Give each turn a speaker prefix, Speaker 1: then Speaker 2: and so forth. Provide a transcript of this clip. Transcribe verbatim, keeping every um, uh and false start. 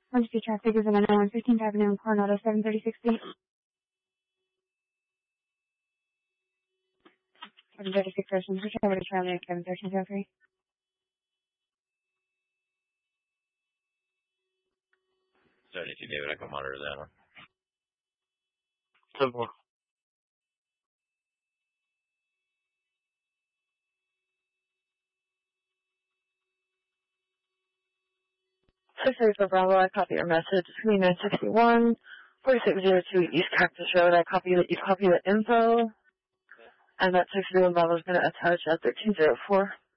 Speaker 1: Emergency traffic is in a one fifteenth Avenue in Coronado, seven thirty-six B. seven thirty-six persons, which over to Charlie at seven thirteen oh three.
Speaker 2: seventy-two, David, I can monitor that one.
Speaker 3: Simple. six thirty-four Bravo, I copy your message. It's going to be nine sixty-one, forty-six oh two East Cactus Road. I copy that you copy the info. And that six oh one Bravo is going to attach at thirteen oh four.